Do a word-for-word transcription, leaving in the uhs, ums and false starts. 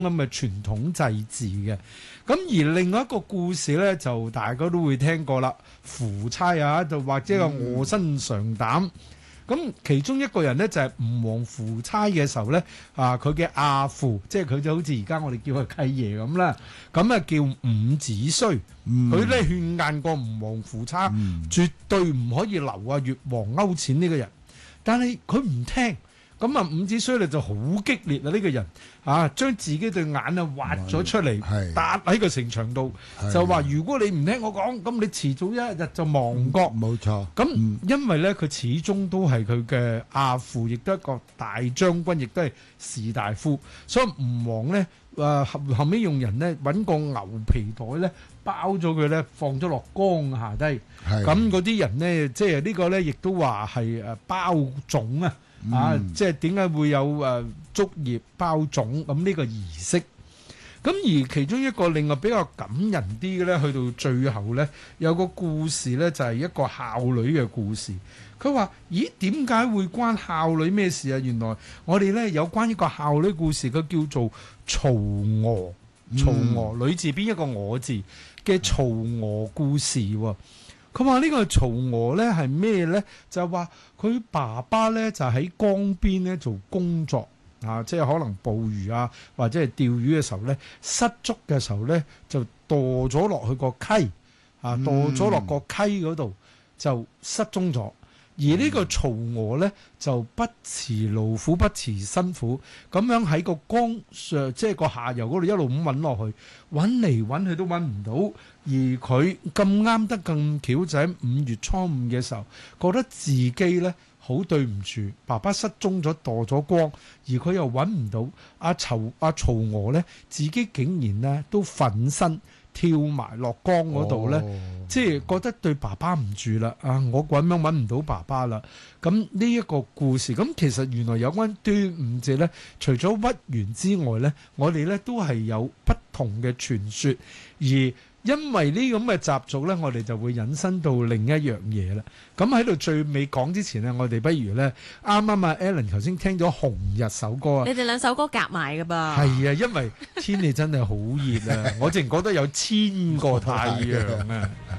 咁嘅傳統祭祀嘅。咁而另外一個故事咧，就大家都會聽過啦，夫差啊，就或者個臥薪嘗膽。咁、嗯、其中一個人咧就係、是、吳王夫差嘅時候咧，啊佢嘅阿父，即係佢就好似而家我哋叫佢契爺咁啦。咁啊叫伍子胥，佢咧勸諫過吳王夫差，嗯、絕對唔可以留啊越王勾踐呢個人。但係佢唔聽。咁啊，伍子胥咧就好激烈啊！呢、這個人啊，將自己對眼啊挖咗出嚟，打喺個城牆度，就話：如果你唔聽我講，咁你遲早一日就亡國。冇錯。咁、嗯、因為咧，佢始終都係佢嘅阿父，亦都係一個大將軍，亦都係士大夫，所以吳王咧誒後後尾用人咧揾個牛皮袋咧包咗佢咧，放咗落江下低。咁嗰啲人咧，即係呢個咧，亦都話係誒包粽啊！嗯、啊，即係點解會有誒竹葉包粽咁呢個儀式？咁而其中一個另外比較感人啲嘅咧，去到最後咧，有個故事咧，就係、是、一個孝女嘅故事。佢話：咦，點解會關孝女咩事啊？原來我哋咧有關一個孝女故事，佢叫做曹娥。曹娥、嗯、女字邊一個我字嘅曹娥故事喎。佢話呢個曹娥咧係咩咧？就話佢爸爸咧就喺江邊咧做工作啊，即係可能捕魚啊，或者係釣魚嘅時候咧失足嘅時候咧就墮咗落去個溪啊，墮咗落個溪嗰度就失蹤咗。而呢個曹娥咧就不辭勞苦，不辭辛苦，咁樣喺個江上，即係個下游嗰度一路咁揾落去，揾嚟揾去都揾唔到。而佢咁啱得咁巧，就喺五月初五嘅時候，覺得自己咧好對唔住，爸爸失蹤咗，墮咗江，而佢又揾唔到阿曹阿曹娥咧，自己竟然咧都奮身跳埋落江嗰度咧，即係覺得對爸爸唔住啦啊！我咁樣揾唔到爸爸啦。咁呢一個故事，咁其實原來有關端午節咧，除咗屈原之外咧，我哋咧都係有不同嘅傳說，而因為呢咁嘅習俗咧，我哋就會引申到另一樣嘢啦。咁喺度最尾講之前咧，我哋不如咧，啱啱啊 Alan 頭先聽咗《紅日》首歌啊， 你哋兩首歌夾埋㗎噃。 係啊，因為天氣真係好熱啊，我淨覺得有千個太陽啊。